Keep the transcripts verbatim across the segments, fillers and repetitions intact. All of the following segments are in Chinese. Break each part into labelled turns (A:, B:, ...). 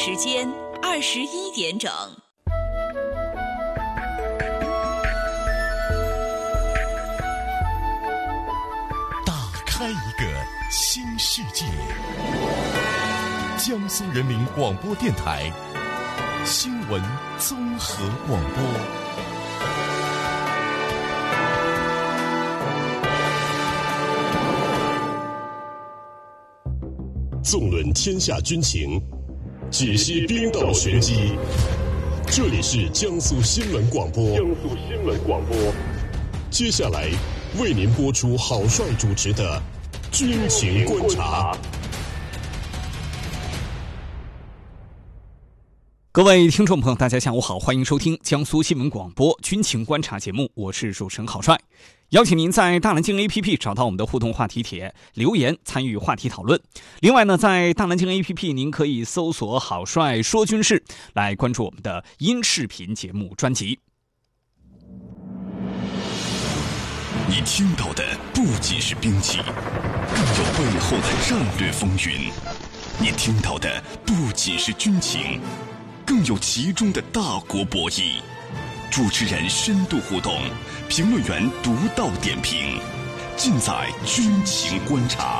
A: 时间二十一点整。
B: 打开一个新世界，江苏人民广播电台新闻综合广播。纵论天下军情，解析兵道玄机。这里是江苏新闻广播。江苏新闻广播。接下来为您播出郝帅主持的军情观察。
C: 各位听众朋友，大家下午好，欢迎收听江苏新闻广播军情观察节目，我是主持人郝帅。邀请您在大南京 A P P 找到我们的互动话题帖，留言参与话题讨论。另外呢，在大南京 A P P 您可以搜索郝帅说军事，来关注我们的音视频节目专辑。
B: 你听到的不仅是兵器，更有背后的战略风云。你听到的不仅是军情，更有其中的大国博弈。主持人深度互动，评论员独到点评，尽在军情观察。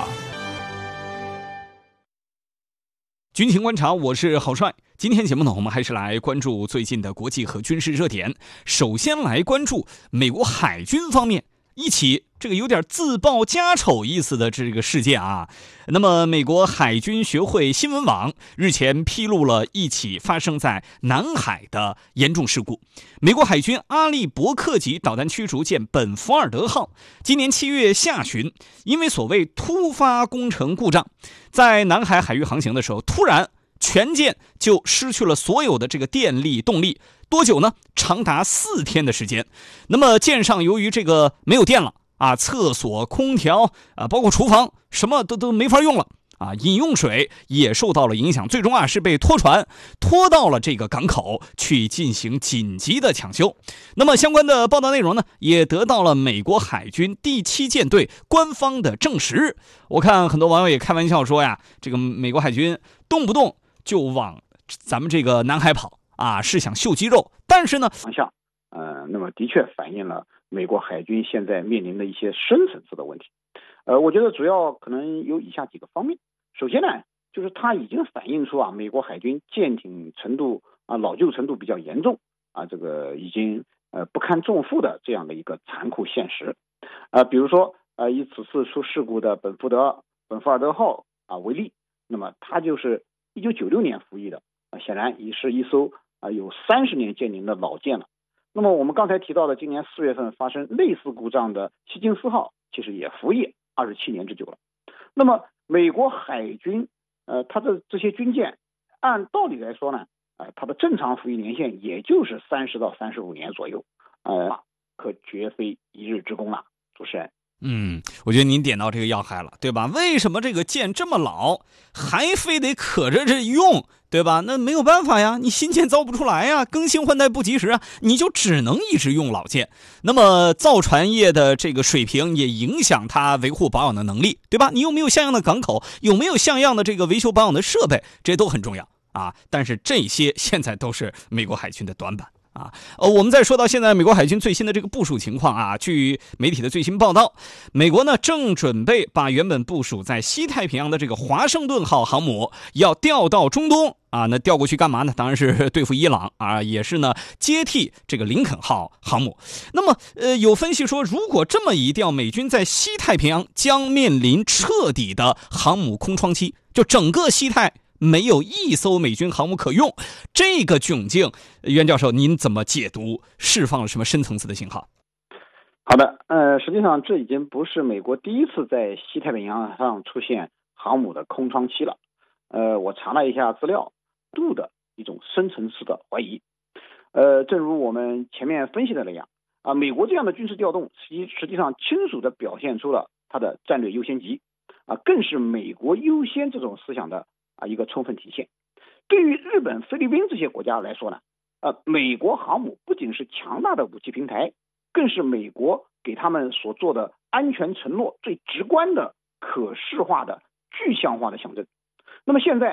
C: 军情观察，我是郝帅。今天节目呢，我们还是来关注最近的国际和军事热点。首先来关注美国海军方面一起这个有点自曝家丑意思的这个事件啊。那么美国海军学会新闻网日前披露了一起发生在南海的严重事故。美国海军阿利伯克级导弹驱逐舰本福尔德号今年七月下旬，因为所谓突发工程故障，在南海海域航行的时候，突然全舰就失去了所有的这个电力动力。多久呢？长达四天的时间。那么舰上由于这个没有电了啊，厕所、空调啊，包括厨房什么都都没法用了啊，饮用水也受到了影响。最终啊是被拖船拖到了这个港口去进行紧急的抢修。那么相关的报道内容呢，也得到了美国海军第七舰队官方的证实。我看很多网友也开玩笑说呀，这个美国海军动不动就往咱们这个南海跑啊，是想秀肌肉，但是呢，
D: 方向，呃，那么的确反映了美国海军现在面临的一些深层次的问题。呃，我觉得主要可能有以下几个方面。首先呢，就是它已经反映出啊，美国海军舰艇程度啊老旧程度比较严重啊，这个已经呃不堪重负的这样的一个残酷现实。呃，比如说呃以此次出事故的本福德本福尔德号啊为例，那么它就是一九九六年服役的啊，显然已是一艘啊，有三十年舰龄的老舰了。那么我们刚才提到的今年四月份发生类似故障的希金斯号，其实也服役二十七年之久了。那么美国海军呃，它的这些军舰按道理来说呢，呃，它的正常服役年限也就是三十到三十五年左右，呃，可绝非一日之功了。主持人。
C: 嗯，我觉得您点到这个要害了，对吧？为什么这个舰这么老，还非得可着这用，对吧？那没有办法呀，你新舰造不出来呀，更新换代不及时啊，你就只能一直用老舰。那么造船业的这个水平也影响它维护保养的能力，对吧？你有没有像样的港口，有没有像样的这个维修保养的设备，这些都很重要啊。但是这些现在都是美国海军的短板。啊，呃，我们再说到现在美国海军最新的这个部署情况啊，据媒体的最新报道，美国呢正准备把原本部署在西太平洋的这个华盛顿号航母要调到中东啊，那调过去干嘛呢？当然是对付伊朗啊，也是呢接替这个林肯号航母。那么，呃，有分析说，如果这么一调，美军在西太平洋将面临彻底的航母空窗期，就整个西太没有一艘美军航母可用。这个窘境，袁教授您怎么解读？释放了什么深层次的信号？
D: 好的，呃，实际上这已经不是美国第一次在西太平洋上出现航母的空窗期了。呃，我查了一下资料，度的一种深层次的怀疑。呃，正如我们前面分析的那样啊，美国这样的军事调动，实际实际上清楚地表现出了它的战略优先级啊，更是美国优先这种思想的啊一个充分体现。对于日本、菲律宾这些国家来说呢，呃，美国航母不仅是强大的武器平台，更是美国给他们所做的安全承诺最直观的、可视化的、具象化的象征。那么现在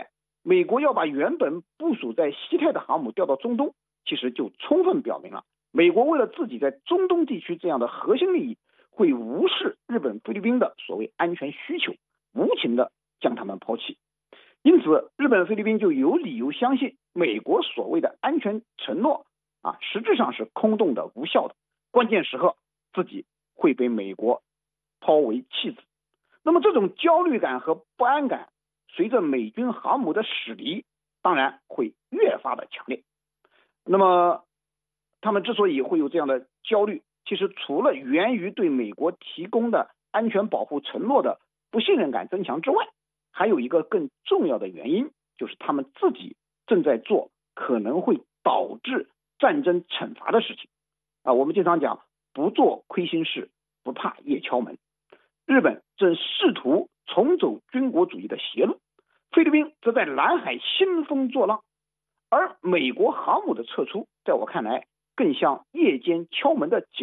D: 美国要把原本部署在西太的航母调到中东，其实就充分表明了美国为了自己在中东地区这样的核心利益，会无视日本、菲律宾的所谓安全需求，无情的将他们抛弃。因此，日本、菲律宾就有理由相信，美国所谓的安全承诺啊，实质上是空洞的、无效的。关键时刻，自己会被美国抛为弃子。那么，这种焦虑感和不安感，随着美军航母的驶离，当然会越发的强烈。那么，他们之所以会有这样的焦虑，其实除了源于对美国提供的安全保护承诺的不信任感增强之外，还有一个更重要的原因，就是他们自己正在做可能会导致战争惩罚的事情啊。我们经常讲，不做亏心事，不怕夜敲门。日本正试图重走军国主义的邪路，菲律宾则在南海兴风作浪，而美国航母的撤出，在我看来更像夜间敲门的警